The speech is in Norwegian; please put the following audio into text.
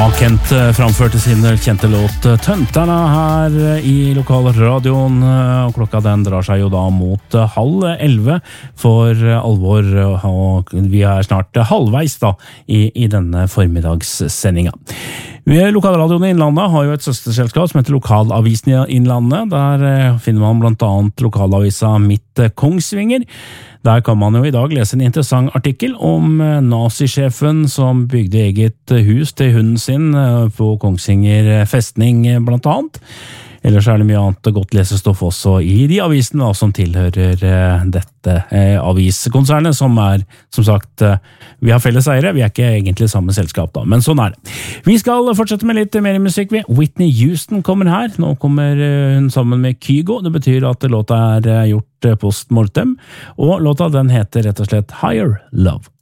Kent framførte sin kjente låt Tønterne her i lokalradioen, og klokka den drar seg jo da mot 10:30 for alvor, og vi er snart halvveis da i denne formiddagssendinga. Lokalradioen i Innlandet har jo et søsterselskap som heter Lokalavisen i Innlandet. Der finner man blant annet lokalavisa Midt Kongsvinger. Der kan man jo i dag lese en interessant artikkel om nazisjefen som bygde eget hus til hunden sin på Kongsvinger festning blant annet. Ellers er det mye annet godt lesestoff også i de avisene som tilhører dette aviskonsernet, som som sagt, vi har felles eiere, vi er ikke egentlig samme selskap da, men sånn er det. Vi skal fortsette med litt mer musikk. Whitney Houston kommer her, nå kommer hun sammen med Kygo, det betyr at låta gjort post mortem, og låta den heter rett og slett Higher Love.